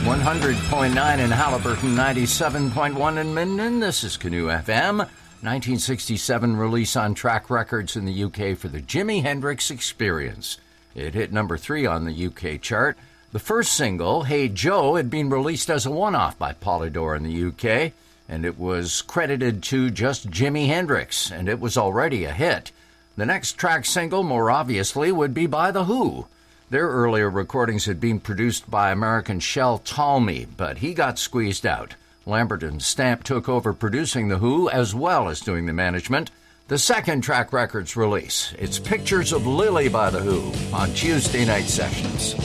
100.9 in Haliburton, 97.1 in Minden. This is Canoe FM. 1967 release on Track Records in the UK for the Jimi Hendrix Experience. It hit number 3 on the UK chart. The first single, Hey Joe, had been released as a one-off by Polydor in the UK, and it was credited to just Jimi Hendrix, and it was already a hit. The next track single, more obviously, would be by The Who. Their earlier recordings had been produced by American Shel Talmy, but he got squeezed out. Lambert and Stamp took over producing The Who as well as doing the management. The second Track Records release, it's Pictures of Lily by The Who on Tuesday Night Sessions.